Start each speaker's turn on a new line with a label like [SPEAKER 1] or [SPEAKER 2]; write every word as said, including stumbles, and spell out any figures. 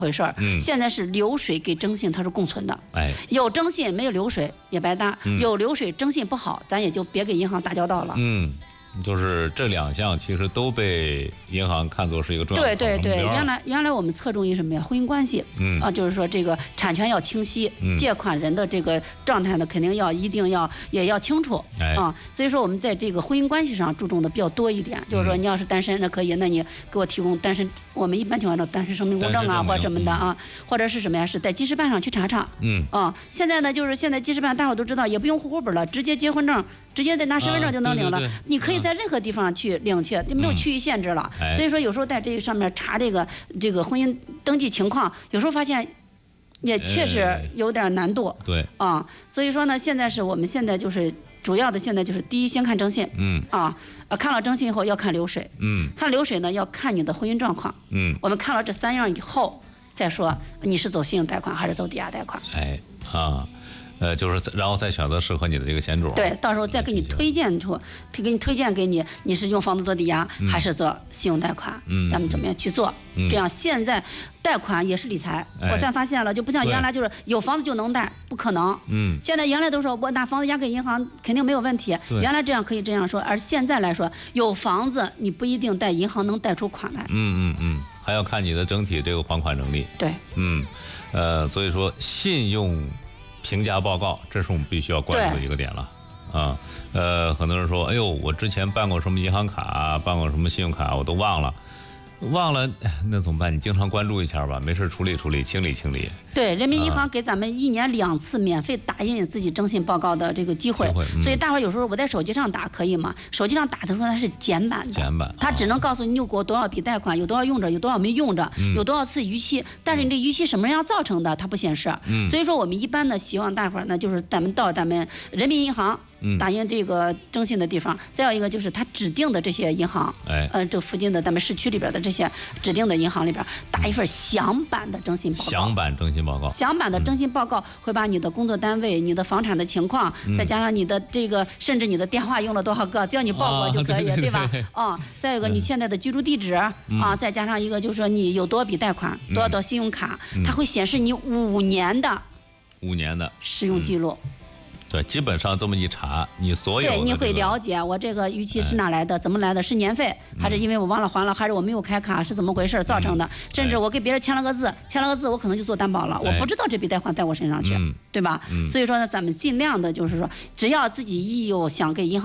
[SPEAKER 1] 回事儿。
[SPEAKER 2] 嗯，
[SPEAKER 1] 现在是流水给征信它是共存的。
[SPEAKER 2] 哎，
[SPEAKER 1] 有征信没有流水也白搭，
[SPEAKER 2] 嗯、
[SPEAKER 1] 有流水征信不好，咱也就别给银行打交道了。
[SPEAKER 2] 嗯。就是这两项其实都被银行看作是一个重要的
[SPEAKER 1] 对对对，原来原来我们侧重于什么呀？婚姻关系，
[SPEAKER 2] 嗯
[SPEAKER 1] 啊，就是说这个产权要清晰，
[SPEAKER 2] 嗯、
[SPEAKER 1] 借款人的这个状态呢，肯定要一定要也要清楚、
[SPEAKER 2] 哎、
[SPEAKER 1] 啊。所以说我们在这个婚姻关系上注重的比较多一点，就是说你要是单身，那可以，那你给我提供单身，我们一般情况下单身声明公证啊，或者什么的啊，
[SPEAKER 2] 嗯、
[SPEAKER 1] 或者是什么呀？是在记事办上去查查。
[SPEAKER 2] 嗯
[SPEAKER 1] 啊，现在呢，就是现在记事办大伙都知道，也不用户口本了，直接结婚证。直接得拿身份证就能领了，
[SPEAKER 2] 啊、对对对
[SPEAKER 1] 你可以在任何地方去领去，就没有区域限制了。
[SPEAKER 2] 嗯、
[SPEAKER 1] 所以说有时候在这上面查这个这个婚姻登记情况，有时候发现也确实有点难度。
[SPEAKER 2] 哎、对
[SPEAKER 1] 啊，所以说呢，现在是我们现在就是主要的，现在就是第一先看征信，
[SPEAKER 2] 嗯
[SPEAKER 1] 啊，呃看了征信以后要看流水，
[SPEAKER 2] 嗯，
[SPEAKER 1] 看流水呢要看你的婚姻状况，
[SPEAKER 2] 嗯，
[SPEAKER 1] 我们看了这三样以后再说你是走信用贷款还是走抵押贷款。
[SPEAKER 2] 哎啊。呃，就是然后再选择适合你的这个险种。
[SPEAKER 1] 对，到时候再给你推荐出，给你推荐给你，你是用房子做抵押、
[SPEAKER 2] 嗯、
[SPEAKER 1] 还是做信用贷款？
[SPEAKER 2] 嗯，
[SPEAKER 1] 咱们怎么样去做？
[SPEAKER 2] 嗯、
[SPEAKER 1] 这样现在贷款也是理财，
[SPEAKER 2] 哎、
[SPEAKER 1] 我才发现了，就不像原来就是有房子就能贷，不可能。
[SPEAKER 2] 嗯，
[SPEAKER 1] 现在原来都说我拿房子押给银行肯定没有问题，原来这样可以这样说，而现在来说，有房子你不一定贷银行能贷出款来。
[SPEAKER 2] 嗯嗯嗯，还要看你的整体这个还款能力。
[SPEAKER 1] 对，
[SPEAKER 2] 嗯，呃，所以说信用评价报告，这是我们必须要关注的一个点了啊。呃，很多人说，哎呦，我之前办过什么银行卡，办过什么信用卡，我都忘了，忘了，那怎么办？你经常关注一下吧，没事处理处理，清理清理。
[SPEAKER 1] 对，人民银行给咱们一年两次免费打印自己征信报告的这个机会，
[SPEAKER 2] 机会嗯、
[SPEAKER 1] 所以大伙儿有时候我在手机上打可以吗？手机上打的时候它是简版的，
[SPEAKER 2] 简版，
[SPEAKER 1] 它只能告诉你有过多少笔贷款，有多少用着，有多少没用着，
[SPEAKER 2] 嗯、
[SPEAKER 1] 有多少次逾期，但是你这逾期什么样造成的，它不显示。
[SPEAKER 2] 嗯、
[SPEAKER 1] 所以说我们一般呢，希望大伙儿呢，就是咱们到咱们人民银行打印这个征信的地方，嗯、再有一个就是它指定的这些银行，
[SPEAKER 2] 哎，
[SPEAKER 1] 呃，这附近的咱们市区里边的这些指定的银行里边打一份详版的征信报告。
[SPEAKER 2] 详版征信报告。
[SPEAKER 1] 详版的征信报告会把你的工作单位、你的房产的情况，
[SPEAKER 2] 嗯、
[SPEAKER 1] 再加上你的这个，甚至你的电话用了多少个，只要你报过就可以，
[SPEAKER 2] 啊、对, 对, 对,
[SPEAKER 1] 对吧？啊、嗯，再有一个你现在的居住地址、嗯、啊，再加上一个就是说你有多少笔贷款、
[SPEAKER 2] 嗯、
[SPEAKER 1] 多少道信用卡，
[SPEAKER 2] 嗯、
[SPEAKER 1] 它会显示你五年的
[SPEAKER 2] 五年的
[SPEAKER 1] 使用记录。
[SPEAKER 2] 嗯对，基本上这么一查，你所有的、
[SPEAKER 1] 这个、对，你会了解我这个逾期是哪来的，哎、怎么来的？是年费，还是因为我忘了还了，还是我没有开卡，是怎么回事造成的？
[SPEAKER 2] 嗯、
[SPEAKER 1] 甚至我给别人签了个字，签了个字，我可能就做担保了，
[SPEAKER 2] 哎、
[SPEAKER 1] 我不知道这笔贷款在我身上去，
[SPEAKER 2] 嗯、
[SPEAKER 1] 对吧？
[SPEAKER 2] 嗯、
[SPEAKER 1] 所以说呢，咱们尽量的就是说，只要自己一有想给银行。